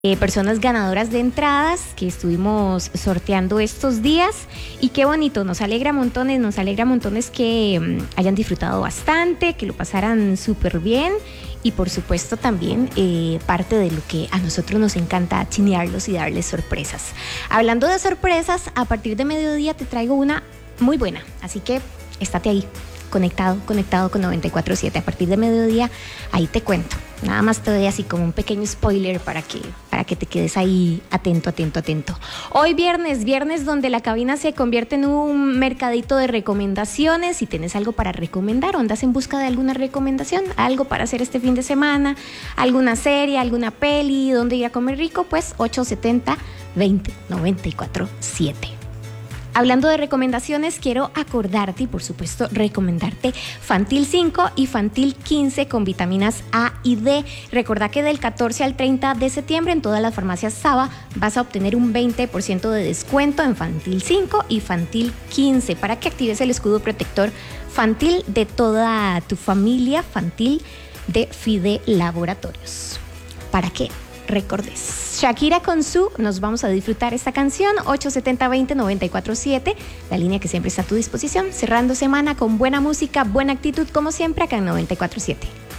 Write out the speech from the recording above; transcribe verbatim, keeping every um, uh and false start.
Eh, personas ganadoras de entradas que estuvimos sorteando estos días y qué bonito, nos alegra montones, nos alegra montones que um, hayan disfrutado bastante, que lo pasaran súper bien y por supuesto también eh, parte de lo que a nosotros nos encanta chinearlos y darles sorpresas. Hablando de sorpresas, a partir de mediodía te traigo una muy buena, así que estate ahí, conectado, conectado con noventa y cuatro siete. A partir de mediodía, ahí te cuento. Nada más te doy así como un pequeño spoiler para que, para que te quedes ahí atento, atento, atento. Hoy viernes, viernes donde la cabina se convierte en un mercadito de recomendaciones. Si tienes algo para recomendar o andas en busca de alguna recomendación, algo para hacer este fin de semana, alguna serie, alguna peli, dónde ir a comer rico, pues ocho setenta, veinte, noventa y cuatro siete. Hablando de recomendaciones, quiero acordarte y por supuesto recomendarte Fantil cinco y Fantil quince con vitaminas A y D. Recordá que del catorce al treinta de septiembre en todas las farmacias Saba vas a obtener un veinte por ciento de descuento en Fantil cinco y Fantil quince para que actives el escudo protector Fantil de toda tu familia, Fantil de Fide Laboratorios. ¿Para qué? Recordes. Shakira con Su, nos vamos a disfrutar esta canción, ocho setenta, veinte, noventa y cuatro siete, la línea que siempre está a tu disposición, cerrando semana con buena música, buena actitud, como siempre, acá en noventa y cuatro siete.